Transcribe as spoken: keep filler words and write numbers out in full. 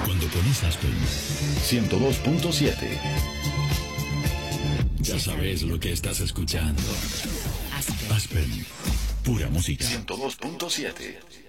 Cuando pones Aspen ciento dos punto siete, ya sabes lo que estás escuchando. Aspen, Aspen, pura música. ciento dos punto siete.